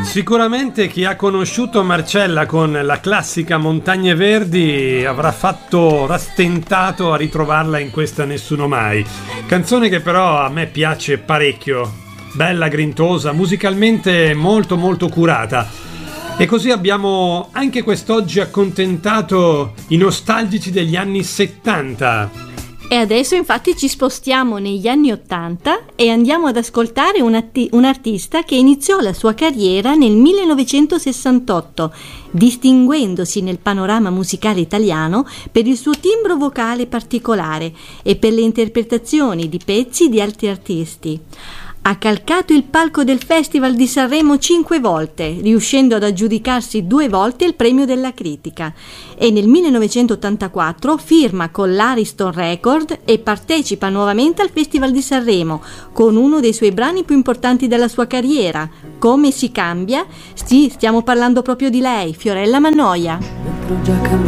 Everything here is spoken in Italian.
Sicuramente chi ha conosciuto Marcella con la classica Montagne Verdi avrà rastentato a ritrovarla in questa Nessuno Mai. Canzone che però a me piace parecchio, bella, grintosa, musicalmente molto molto curata. E così abbiamo anche quest'oggi accontentato i nostalgici degli anni 70. E adesso infatti ci spostiamo negli anni 80 e andiamo ad ascoltare un artista che iniziò la sua carriera nel 1968, distinguendosi nel panorama musicale italiano per il suo timbro vocale particolare e per le interpretazioni di pezzi di altri artisti. Ha calcato il palco del Festival di Sanremo 5 volte, riuscendo ad aggiudicarsi 2 volte il premio della critica, e nel 1984 firma con l'Ariston Record e partecipa nuovamente al Festival di Sanremo con uno dei suoi brani più importanti della sua carriera, Come si cambia. Sì, stiamo parlando proprio di lei, Fiorella Mannoia. Dentro già